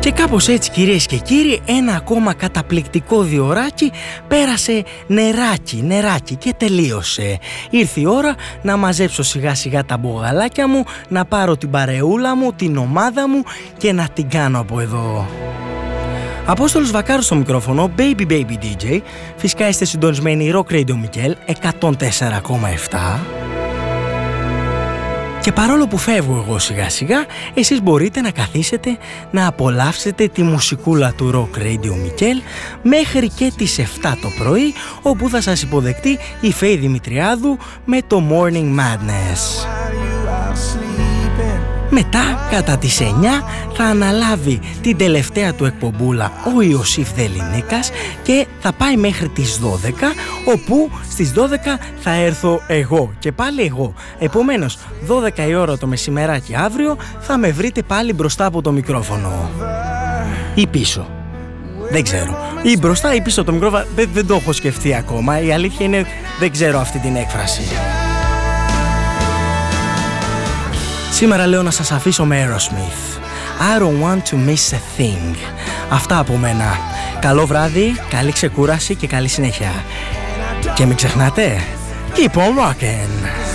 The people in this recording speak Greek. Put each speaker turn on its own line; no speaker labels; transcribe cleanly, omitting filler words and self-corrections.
Και κάπως έτσι, κυρίες και κύριοι, ένα ακόμα καταπληκτικό διωράκι πέρασε νεράκι και τελείωσε. Ήρθε η ώρα να μαζέψω σιγά σιγά τα μπογαλάκια μου, να πάρω την παρεούλα μου, την ομάδα μου και να την κάνω από εδώ. Απόστολος Βακάρος στο μικρόφωνο, Baby DJ. Φυσικά είστε συντονισμένοι Rock Radio Mikkel 104,7. Και παρόλο που φεύγω εγώ σιγά σιγά, εσείς μπορείτε να καθίσετε να απολαύσετε τη μουσικούλα του Rock Radio Mikkel μέχρι και τις 7 το πρωί, όπου θα σας υποδεχτεί η Φέη Δημητριάδου με το Morning Madness. Μετά, κατά τις 9, θα αναλάβει την τελευταία του εκπομπούλα ο Ιωσήφ Δεληνίκας και θα πάει μέχρι τις 12, όπου στις 12 θα έρθω εγώ και πάλι εγώ. Επομένως, 12 η ώρα το μεσημεράκι αύριο θα με βρείτε πάλι μπροστά από το μικρόφωνο. Ή πίσω. Δεν ξέρω. Ή μπροστά ή πίσω από το μικρόφωνο. Δεν το έχω σκεφτεί ακόμα. Η αλήθεια είναι δεν ξέρω αυτή την έκφραση. Σήμερα λέω να σας αφήσω με Aerosmith. I don't want to miss a thing. Αυτά από μένα. Καλό βράδυ, καλή ξεκούραση και καλή συνέχεια. Και μην ξεχνάτε, keep on rockin'.